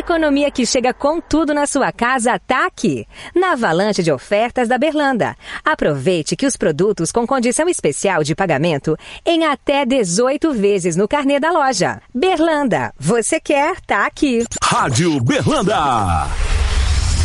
economia que chega com tudo na sua casa tá aqui, na avalanche de ofertas da Berlanda. Aproveite que os produtos com condição especial de pagamento em até 18 vezes no carnê da loja. Berlanda, você quer, tá aqui. Rádio Berlanda.